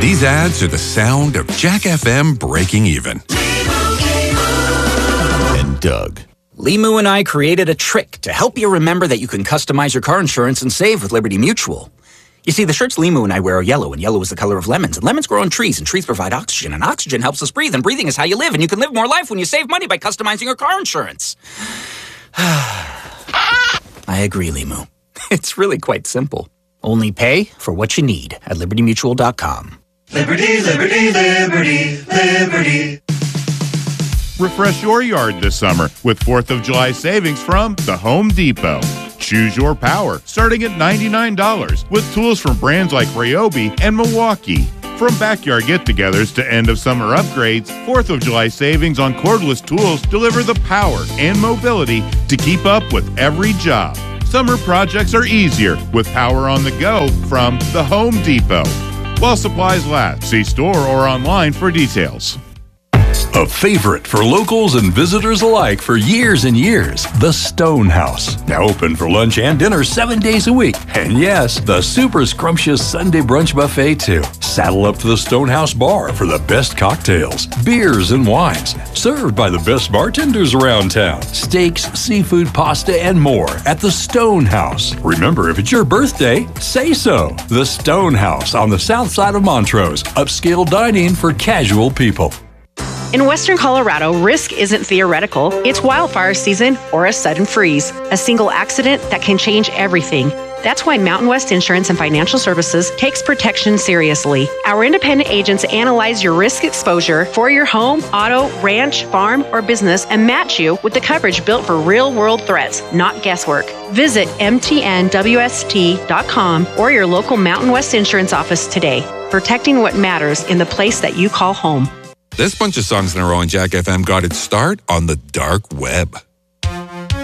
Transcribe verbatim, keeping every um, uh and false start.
These ads are the sound of Jack F M breaking even. And Doug. Limu and I created a trick to help you remember that you can customize your car insurance and save with Liberty Mutual. You see, the shirts Limu and I wear are yellow, and yellow is the color of lemons. And lemons grow on trees, and trees provide oxygen, and oxygen helps us breathe, and breathing is how you live, and you can live more life when you save money by customizing your car insurance. I agree, Limu. It's really quite simple. Only pay for what you need at liberty mutual dot com. Liberty, liberty, liberty, liberty. Refresh your yard this summer with fourth of July savings from the Home Depot. Choose your power, starting at ninety-nine dollars, with tools from brands like Ryobi and Milwaukee. From backyard get-togethers to end-of-summer upgrades, fourth of July savings on cordless tools deliver the power and mobility to keep up with every job. Summer projects are easier with power on the go from the Home Depot. While supplies last, see store or online for details. A favorite for locals and visitors alike for years and years, the Stone House. Now open for lunch and dinner seven days a week. And yes, the super scrumptious Sunday brunch buffet too. Saddle up to the Stone House bar for the best cocktails, beers, and wines. Served by the best bartenders around town. Steaks, seafood, pasta, and more at the Stone House. Remember, if it's your birthday, say so. The Stone House on the south side of Montrose. Upscale dining for casual people. In Western Colorado, risk isn't theoretical. It's wildfire season or a sudden freeze. A single accident that can change everything. That's why Mountain West Insurance and Financial Services takes protection seriously. Our independent agents analyze your risk exposure for your home, auto, ranch, farm, or business and match you with the coverage built for real-world threats, not guesswork. Visit M T N W S T dot com or your local Mountain West Insurance office today. Protecting what matters in the place that you call home. This bunch of songs in a row on Jack F M got its start on the dark web.